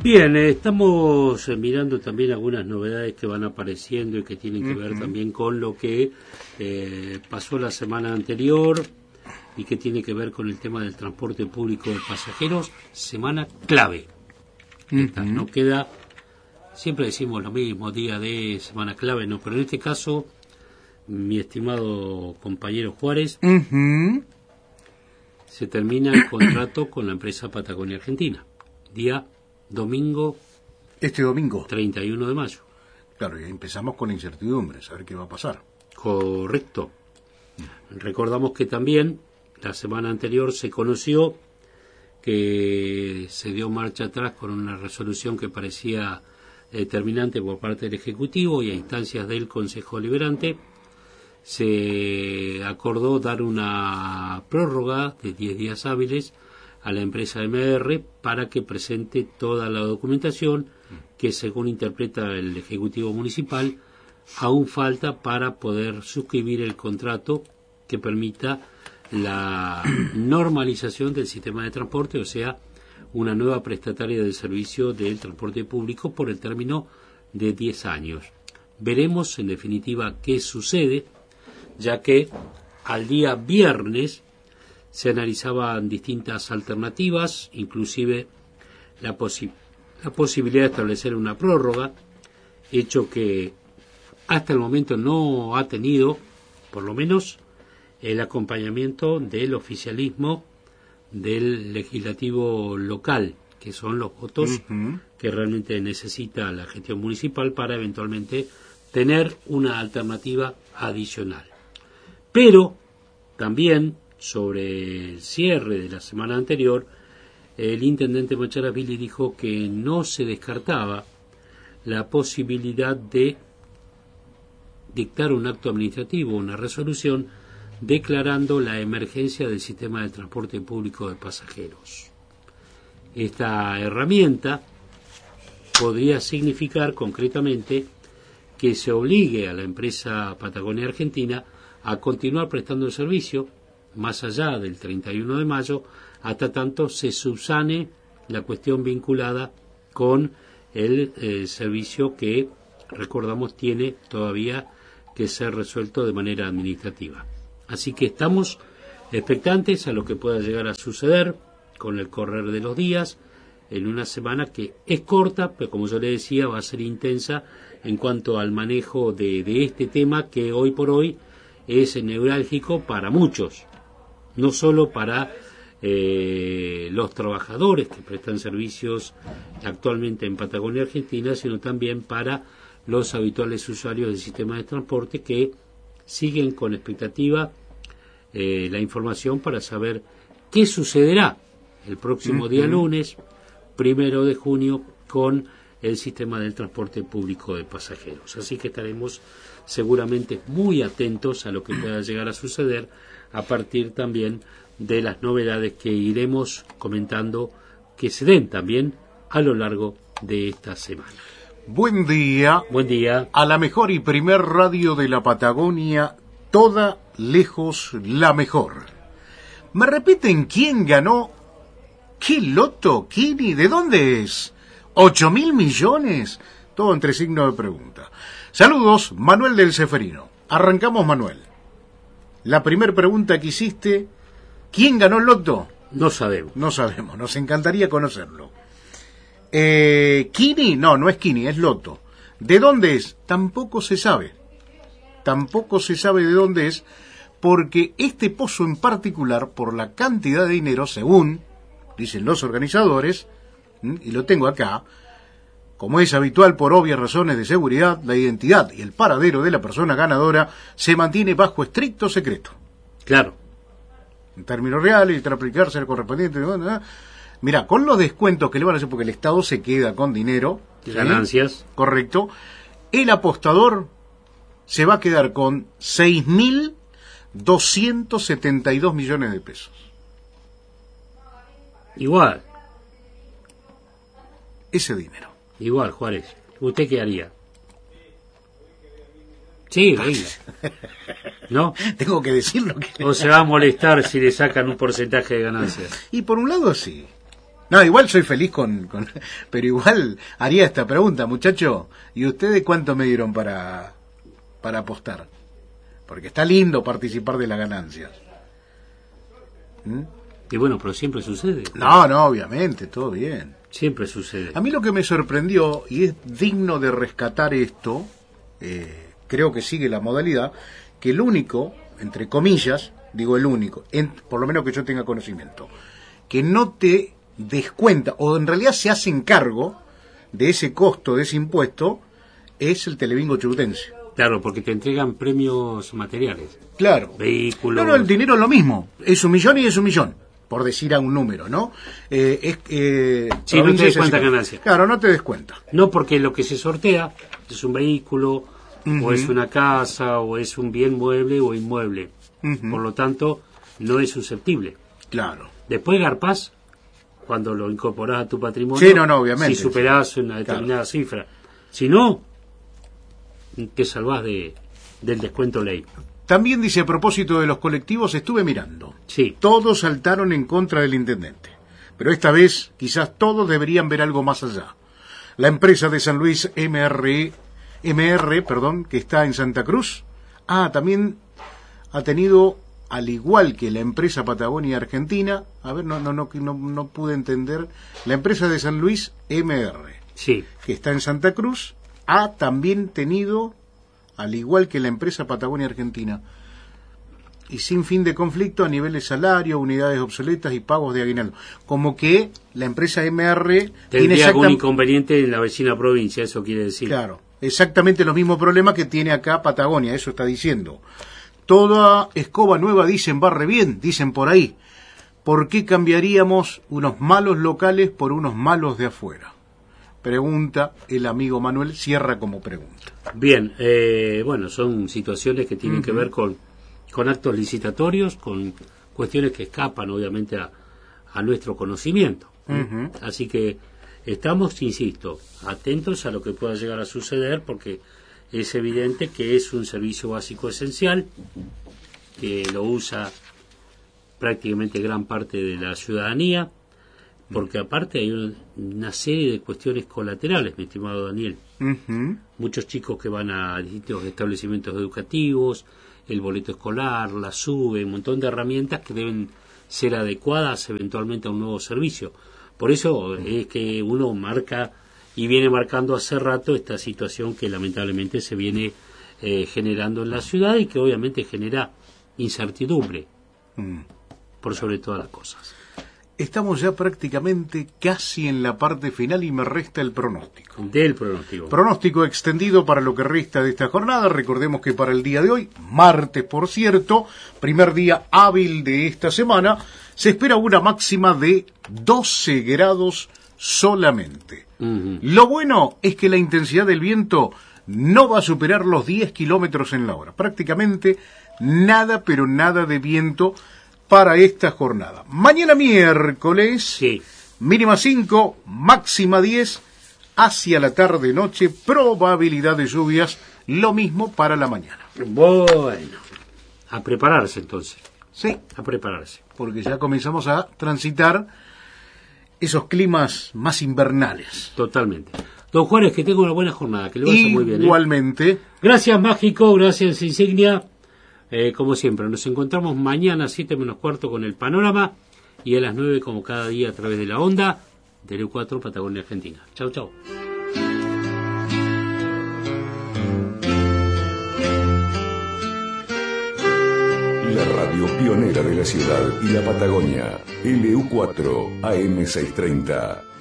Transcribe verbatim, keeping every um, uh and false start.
Bien, eh, estamos eh, mirando también algunas novedades que van apareciendo y que tienen que ver uh-huh. también con lo que eh, pasó la semana anterior y que tiene que ver con el tema del transporte público de pasajeros, semana clave. Uh-huh. Esta, no queda, siempre decimos lo mismo, día de semana clave, no, pero en este caso, mi estimado compañero Juárez, uh-huh. se termina el contrato con la empresa Patagonia Argentina, día domingo, este domingo treinta y uno de mayo. Claro, y empezamos con incertidumbres, a ver qué va a pasar. Correcto. Recordamos que también la semana anterior se conoció que se dio marcha atrás con una resolución que parecía determinante por parte del Ejecutivo y a instancias del Consejo Deliberante. Se acordó dar una prórroga de diez días hábiles a la empresa M R para que presente toda la documentación que, según interpreta el Ejecutivo Municipal, aún falta para poder suscribir el contrato que permita la normalización del sistema de transporte, o sea, una nueva prestataria del servicio del transporte público por el término de diez años. Veremos, en definitiva, qué sucede, ya que al día viernes se analizaban distintas alternativas, inclusive la, posi- la posibilidad de establecer una prórroga, hecho que hasta el momento no ha tenido, por lo menos, el acompañamiento del oficialismo del legislativo local, que son los votos uh-huh. que realmente necesita la gestión municipal para eventualmente tener una alternativa adicional. Pero también, sobre el cierre de la semana anterior, el intendente Macharavili dijo que no se descartaba la posibilidad de dictar un acto administrativo, una resolución, declarando la emergencia del sistema de transporte público de pasajeros. Esta herramienta podría significar concretamente que se obligue a la empresa Patagonia Argentina a continuar prestando el servicio más allá del treinta y uno de mayo, hasta tanto se subsane la cuestión vinculada con el eh, servicio que, recordamos, tiene todavía que ser resuelto de manera administrativa. Así que estamos expectantes a lo que pueda llegar a suceder con el correr de los días, en una semana que es corta, pero como yo le decía, va a ser intensa en cuanto al manejo de, de este tema que hoy por hoy es neurálgico para muchos. No solo para eh, los trabajadores que prestan servicios actualmente en Patagonia Argentina, sino también para los habituales usuarios del sistema de transporte que siguen con expectativa eh, la información para saber qué sucederá el próximo uh-huh. día lunes, primero de junio, con el sistema del transporte público de pasajeros. Así que estaremos seguramente muy atentos a lo que pueda llegar a suceder a partir también de las novedades que iremos comentando que se den también a lo largo de esta semana. Buen día. Buen día. A la mejor y primer radio de la Patagonia, toda lejos la mejor. ¿Me repiten quién ganó? ¿Qué loto, Kini? ¿De dónde es? ¿Ocho mil millones? Todo entre signo de pregunta. Saludos, Manuel del Ceferino. Arrancamos, Manuel. La primera pregunta que hiciste, ¿quién ganó el loto? No sabemos. No sabemos, nos encantaría conocerlo. Eh, ¿Kini? No, no es Kini, es loto. ¿De dónde es? Tampoco se sabe. Tampoco se sabe de dónde es, porque este pozo en particular, por la cantidad de dinero, según dicen los organizadores, y lo tengo acá, como es habitual por obvias razones de seguridad, la identidad y el paradero de la persona ganadora se mantiene bajo estricto secreto. Claro. En términos reales, y tras aplicarse al correspondiente... Mira, con los descuentos que le van a hacer, porque el Estado se queda con dinero... ¿sí? Ganancias. Correcto. El apostador se va a quedar con seis mil doscientos setenta y dos millones de pesos. Igual. Ese dinero. Igual, Juárez. ¿Usted qué haría? Sí, venga. ¿No? Tengo que decirlo. Que... ¿O se va a molestar si le sacan un porcentaje de ganancias? Y por un lado sí. No, igual soy feliz con, con... Pero igual haría esta pregunta, muchacho. ¿Y ustedes cuánto me dieron para, para apostar? Porque está lindo participar de las ganancias. ¿Mm? Y bueno, pero siempre sucede. No, no, obviamente, todo bien. Siempre sucede. A mí lo que me sorprendió, y es digno de rescatar esto, eh, creo que sigue la modalidad, que el único, entre comillas, digo el único, en, por lo menos que yo tenga conocimiento, que no te descuenta, o en realidad se hacen cargo de ese costo, de ese impuesto, es el Telebingo Churutense. Claro, porque te entregan premios materiales. Claro. Vehículos. No, no, el dinero es lo mismo. Es un millón y es un millón, por decir a un número, ¿no? Eh, es, eh, sí, no te des cuenta ganancia. Claro, no te des cuenta. No, porque lo que se sortea es un vehículo, uh-huh. o es una casa, o es un bien mueble o inmueble. Uh-huh. Por lo tanto, no es susceptible. Claro. Después garpás cuando lo incorporás a tu patrimonio. Sí, no, no, obviamente. Si superás una determinada claro. cifra. Si no, te salvás de, del descuento ley. También dice, a propósito de los colectivos, estuve mirando. Sí. Todos saltaron en contra del intendente. Pero esta vez, quizás todos deberían ver algo más allá. La empresa de San Luis M R, M R, perdón, que está en Santa Cruz, ah, también ha tenido, al igual que la empresa Patagonia Argentina, a ver, no, no, no, no, no pude entender, la empresa de San Luis M R, sí. que está en Santa Cruz, ha también tenido, al igual que la empresa Patagonia Argentina, y sin fin de conflicto a nivel de salario, unidades obsoletas y pagos de aguinaldo. Como que la empresa M R tendría tiene algún inconveniente en la vecina provincia, eso quiere decir. Claro, exactamente los mismos problemas que tiene acá Patagonia, eso está diciendo. Toda escoba nueva, dicen, barre bien, dicen por ahí. ¿Por qué cambiaríamos unos malos locales por unos malos de afuera? Pregunta el amigo Manuel, cierra como pregunta. Bien, eh, bueno, son situaciones que tienen uh-huh. que ver con, con actos licitatorios, con cuestiones que escapan obviamente a, a nuestro conocimiento. Uh-huh. Así que estamos, insisto, atentos a lo que pueda llegar a suceder, porque es evidente que es un servicio básico esencial, que lo usa prácticamente gran parte de la ciudadanía, porque aparte hay una, una serie de cuestiones colaterales, mi estimado Daniel. Uh-huh. Muchos chicos que van a distintos establecimientos educativos, el boleto escolar, la SUBE, un montón de herramientas que deben ser adecuadas eventualmente a un nuevo servicio. Por eso uh-huh. es que uno marca y viene marcando hace rato esta situación que lamentablemente se viene eh, generando en la ciudad y que obviamente genera incertidumbre uh-huh. por sobre todas las cosas. Estamos ya prácticamente casi en la parte final y me resta el pronóstico. Del pronóstico. Pronóstico extendido para lo que resta de esta jornada. Recordemos que para el día de hoy, martes por cierto, primer día hábil de esta semana, se espera una máxima de doce grados solamente. Uh-huh. Lo bueno es que la intensidad del viento no va a superar los diez kilómetros en la hora. Prácticamente nada, pero nada de viento para esta jornada. Mañana miércoles, sí. mínima cinco, máxima diez, hacia la tarde-noche, probabilidad de lluvias, lo mismo para la mañana. Bueno, a prepararse entonces. Sí. A prepararse. Porque ya comenzamos a transitar esos climas más invernales. Totalmente. Don Juárez, que tenga una buena jornada, que le vaya muy bien. Igualmente. ¿eh? Gracias, Mágico, gracias, Insignia. Eh, como siempre, nos encontramos mañana a siete menos cuarto con el panorama y a las nueve como cada día a través de la onda del E U cuatro Patagonia Argentina. Chau, chau. La radio pionera de la ciudad y la Patagonia, L U cuatro A M seiscientos treinta.